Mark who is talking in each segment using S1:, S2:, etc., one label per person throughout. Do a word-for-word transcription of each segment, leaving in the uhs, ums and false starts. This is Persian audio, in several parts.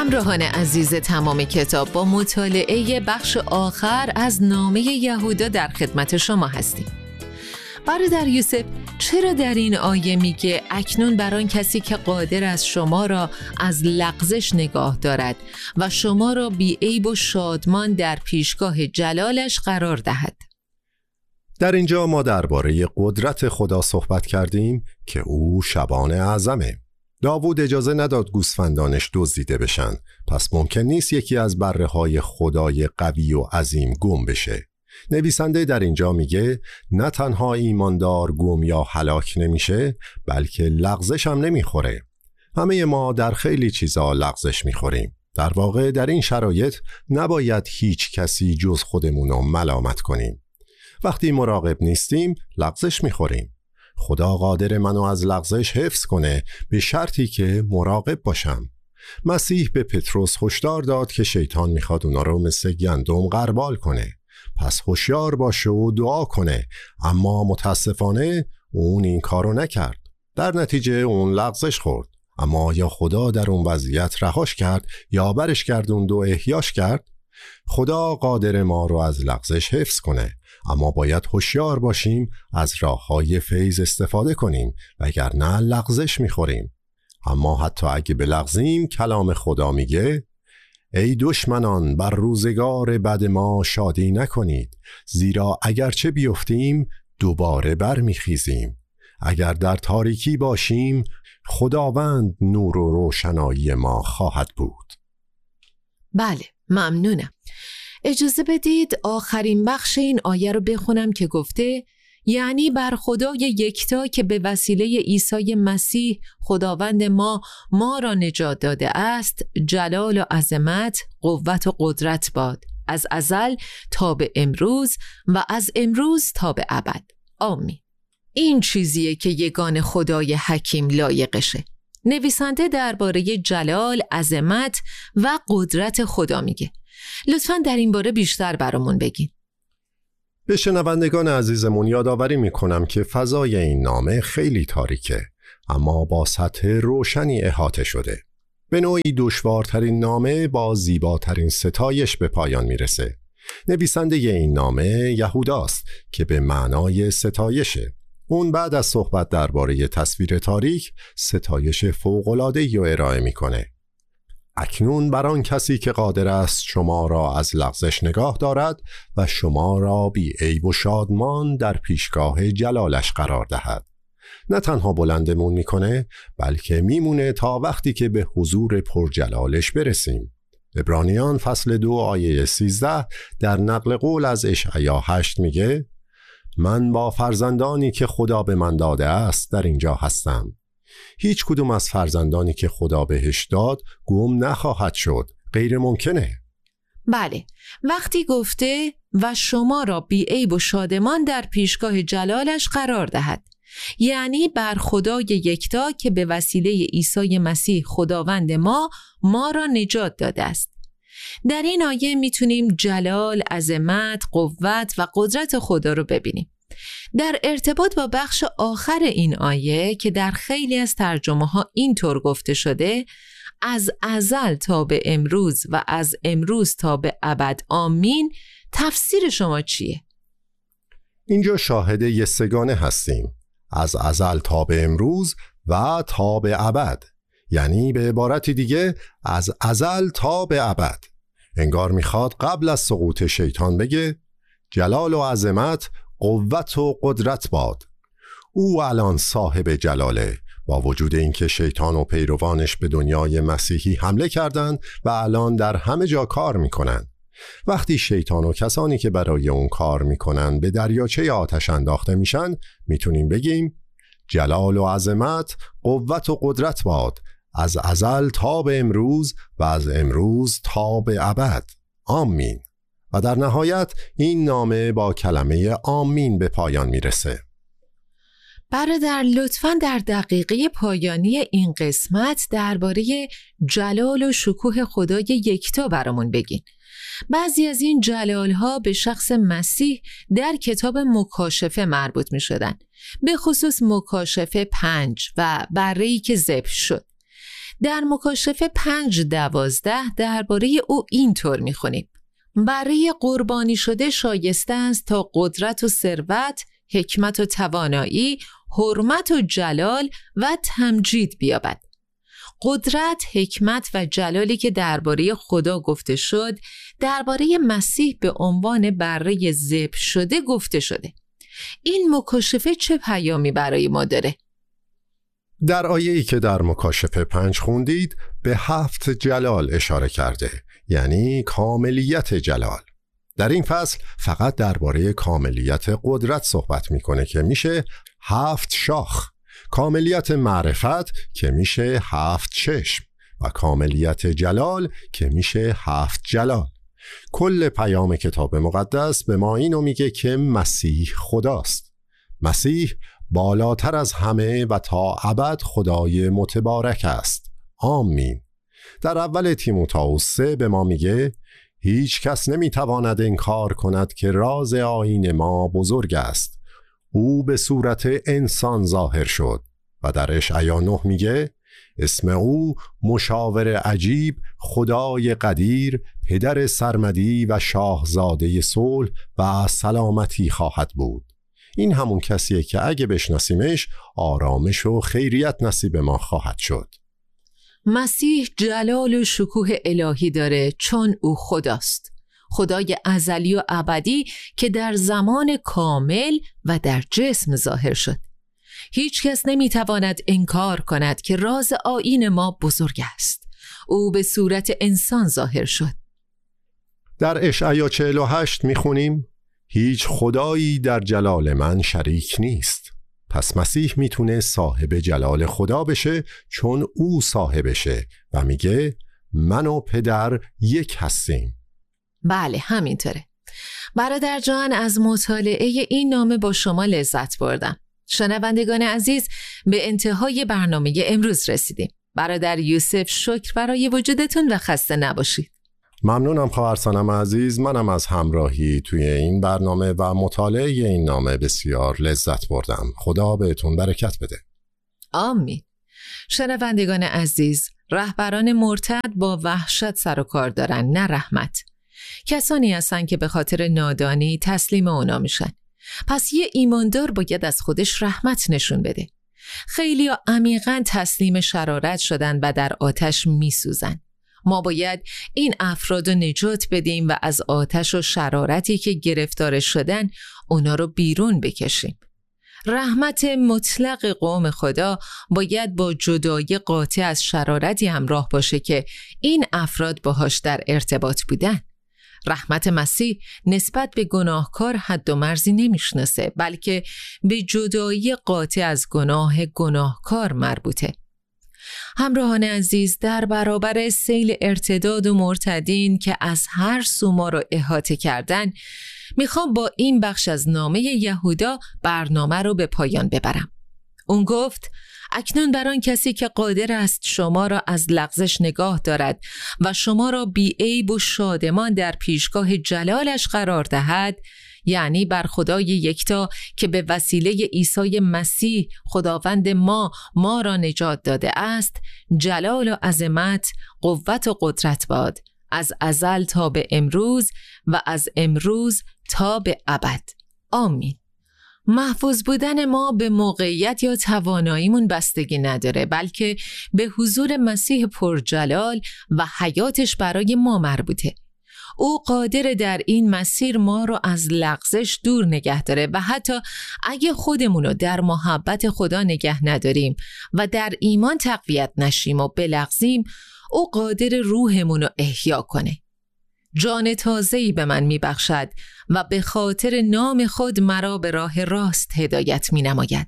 S1: همراهان عزیز تمام کتاب، با مطالعه بخش آخر از نامه یهودا در خدمت شما هستیم. برادر یوسف چرا در این آیه میگه اکنون بر آن کسی که قادر است شما را از لغزش نگاه دارد و شما را بی عیب و شادمان در پیشگاه جلالش قرار دهد؟
S2: در اینجا ما درباره قدرت خدا صحبت کردیم که او شبان اعظمه. داوود اجازه نداد گوسفندانش دزدیده بشن، پس ممکن نیست یکی از بره‌های خدای قوی و عظیم گم بشه. نویسنده در اینجا میگه نه تنها ایماندار گم یا هلاک نمیشه، بلکه لغزش هم نمیخوره. همه ما در خیلی چیزا لغزش میخوریم. در واقع در این شرایط نباید هیچ کسی جز خودمون رو ملامت کنیم. وقتی مراقب نیستیم لغزش میخوریم. خدا قادر منو از لغزش حفظ کنه، به شرطی که مراقب باشم. مسیح به پتروس هشدار داد که شیطان میخواد اونا رو مثل گندم غربال کنه، پس هوشیار باشه و دعا کنه. اما متاسفانه اون این کارو نکرد. در نتیجه اون لغزش خورد. اما یا خدا در اون وضعیت رهاش کرد یا برش گردوند و احیاش کرد. خدا قادر ما رو از لغزش حفظ کنه، اما باید هوشیار باشیم، از راه‌های فیض استفاده کنیم، وگرنه لغزش می‌خوریم. اما حتی اگه بلغزیم، کلام خدا میگه ای دشمنان بر روزگار بد ما شادی نکنید، زیرا اگرچه بیفتیم دوباره برمیخیزیم. اگر در تاریکی باشیم خداوند نور و روشنایی ما خواهد بود.
S1: بله، ممنونم. اجازه بدید آخرین بخش این آیه رو بخونم که گفته یعنی بر خدای یکتا که به وسیله عیسی مسیح خداوند ما ما را نجات داده است جلال و عظمت، قوت و قدرت باد، از ازل تا به امروز و از امروز تا به ابد. آمین. این چیزیه که یگان خدای حکیم لایقشه. نویسنده درباره جلال، عظمت و قدرت خدا میگه. لطفاً در این باره بیشتر برامون بگین.
S2: به شنوندگان عزیزمون یادآوری میکنم که فضای این نامه خیلی تاریکه، اما با سطح روشنی احاطه شده. به نوعی دشوارترین نامه با زیباترین ستایش به پایان میرسه. نویسنده این نامه یهوداست که به معنای ستایشه. اون بعد از صحبت درباره تصویر تاریک، ستایش فوق‌العاده‌ای رو ارائه میکنه. اکنون بر آن کسی که قادر است شما را از لغزش نگاه دارد و شما را بی عیب و شادمان در پیشگاه جلالش قرار دهد. نه تنها بلندمون میکنه، بلکه میمونه تا وقتی که به حضور پرجلالش برسیم. عبرانیان فصل دو آیه سیزده در نقل قول از اشعیا هشت میگه من با فرزندانی که خدا به من داده است در اینجا هستم. هیچ کدوم از فرزندانی که خدا بهش داد گم نخواهد شد. غیر ممکنه.
S1: بله، وقتی گفته و شما را بی عیب و شادمان در پیشگاه جلالش قرار دهد، یعنی بر خدای یکتا که به وسیله عیسی مسیح خداوند ما ما را نجات داده است. در این آیه میتونیم جلال، عظمت، قوت و قدرت خدا رو ببینیم. در ارتباط با بخش آخر این آیه که در خیلی از ترجمه ها اینطور گفته شده از ازل تا به امروز و از امروز تا به ابد آمین، تفسیر شما چیه؟
S2: اینجا شاهد یه سگانه هستیم، از ازل تا به امروز و تا به ابد، یعنی به عبارت دیگه از ازل تا به ابد. انگار میخواد قبل از سقوط شیطان بگه جلال و عظمت، قوت و قدرت باد. او الان صاحب جلاله، با وجود اینکه شیطان و پیروانش به دنیای مسیحی حمله کردند و الان در همه جا کار میکنن. وقتی شیطان و کسانی که برای اون کار میکنن به دریاچه آتش انداخته میشن، میتونیم بگیم جلال و عظمت، قوت و قدرت باد، از ازل تا به امروز و از امروز تا به ابد. آمین. و در نهایت این نامه با کلمه آمین به پایان میرسه.
S1: برادر لطفاً در دقیقه پایانی این قسمت درباره جلال و شکوه خدای یکتا برامون بگین. بعضی از این جلال‌ها به شخص مسیح در کتاب مکاشفه مربوط می شدن، به خصوص مکاشفه پنج و بره‌ای که ذبح شد. در مکاشفه پنج دوازده درباره او اینطور میخونیم: برای قربانی شده شایسته است تا قدرت و ثروت، حکمت و توانایی، حرمت و جلال و تمجید بیابد. قدرت، حکمت و جلالی که درباره خدا گفته شد، درباره مسیح به عنوان بره ذبح شده گفته شده. این مکاشفه چه پیامی برای ما داره؟
S2: در آیه‌ای که در مکاشفه پنج خوندید به هفت جلال اشاره کرده، یعنی کاملیت جلال. در این فصل فقط درباره کاملیت قدرت صحبت میکنه که میشه هفت شاخ، کاملیت معرفت که میشه هفت چشم و کاملیت جلال که میشه هفت جلال. کل پیام کتاب مقدس به ما اینو میگه که مسیح خداست. مسیح بالاتر از همه و تا ابد خدای متبارک است. آمین. در اول تیموتائوس سه به ما میگه هیچ کس نمیتواند انکار کند که راز آیین ما بزرگ است. او به صورت انسان ظاهر شد. و در اشعیا نه میگه اسم او مشاور عجیب، خدای قدیر، پدر سرمدی و شاهزاده صلح و سلامتی خواهد بود. این همون کسیه که اگه بشناسیمش آرامش و خیریت نصیب ما خواهد شد.
S1: مسیح جلال و شکوه الهی داره چون او خداست، خدای ازلی و ابدی که در زمان کامل و در جسم ظاهر شد. هیچ کس نمیتواند انکار کند که راز آیین ما بزرگ است. او به صورت انسان ظاهر شد.
S2: در اشعیا چهل و هشت میخونیم هیچ خدایی در جلال من شریک نیست. پس مسیح میتونه صاحب جلال خدا بشه چون او صاحبشه و میگه من و پدر یک هستیم.
S1: بله همینطوره. برادر جان، از مطالعه این نامه با شما لذت بردم. شنوندگان عزیز، به انتهای برنامه امروز رسیدیم. برادر یوسف، شکر برای وجودتون و خسته نباشید.
S2: ممنونم خواهر سانم عزیز. منم از همراهی توی این برنامه و مطالعه این نامه بسیار لذت بردم. خدا بهتون برکت بده.
S1: آمین. شنوندگان عزیز، رهبران مرتد با وحشت سر و کار دارن، نه رحمت. کسانی هستن که به خاطر نادانی تسلیم اونا میشن. پس یه ایماندار باید از خودش رحمت نشون بده. خیلی ها عمیقاً تسلیم شرارت شدن و در آتش میسوزن. ما باید این افراد رو نجات بدیم و از آتش و شرارتی که گرفتار شدن اونا رو بیرون بکشیم. رحمت مطلق قوم خدا باید با جدایی قاطع از شرارتی همراه باشه که این افراد باهاش در ارتباط بودن. رحمت مسیح نسبت به گناهکار حد و مرزی نمیشناسه، بلکه به جدایی قاطع از گناه گناهکار مربوطه. همراهان عزیز، در برابر سیل ارتداد و مرتدین که از هر سو ما رو احاطه کردن، میخوام با این بخش از نامه یهودا برنامه رو به پایان ببرم. اون گفت اکنون بر آن کسی که قادر است شما را از لغزش نگاه دارد و شما را بی عیب و شادمان در پیشگاه جلالش قرار دهد، یعنی بر خدای یکتا که به وسیله عیسی مسیح خداوند ما ما را نجات داده است، جلال و عظمت، قوت و قدرت باد، از ازل تا به امروز و از امروز تا به ابد. آمین. محفوظ بودن ما به موقعیت یا تواناییمون بستگی نداره، بلکه به حضور مسیح پرجلال و حیاتش برای ما مربوطه. او قادر در این مسیر ما رو از لغزش دور نگه داره و حتی اگه خودمونو در محبت خدا نگه نداریم و در ایمان تقویت نشیم و بلغزیم، او قادر روحمونو احیا کنه. جان تازه‌ای به من میبخشد و به خاطر نام خود مرا به راه راست هدایت مینماید.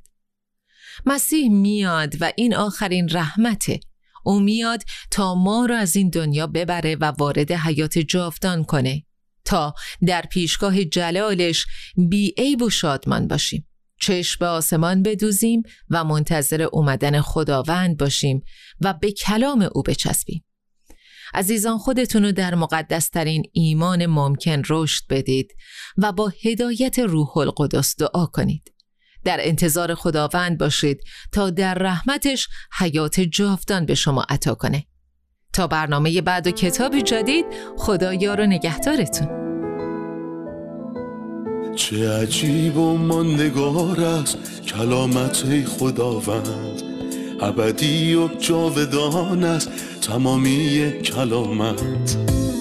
S1: مسیح میاد و این آخرین رحمته. او میاد تا ما را از این دنیا ببره و وارد حیات جاودان کنه، تا در پیشگاه جلالش بی عیب و شادمان باشیم، چشم به آسمان بدوزیم و منتظر اومدن خداوند باشیم و به کلام او بچسبیم. عزیزان، خودتون رو در مقدسترین ایمان ممکن رشد بدید و با هدایت روح القدس دعا کنید. در انتظار خداوند باشید تا در رحمتش حیات جاودان به شما عطا کنه. تا برنامه بعد و کتاب جدید، خدا یار و نگهدارتون.
S3: چه عجیب و ماندگار است کلامت خداوند، ابدی و جاودان است تمامی کلامت.